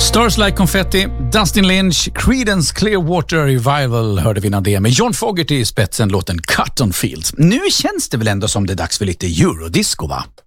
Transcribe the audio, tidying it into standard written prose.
Stars Like Confetti, Dustin Lynch, Creedence Clearwater Revival hörde vi innan det med John Fogerty i spetsen, låten Cotton Fields. Nu känns det väl ändå som det är dags för lite eurodisco, va?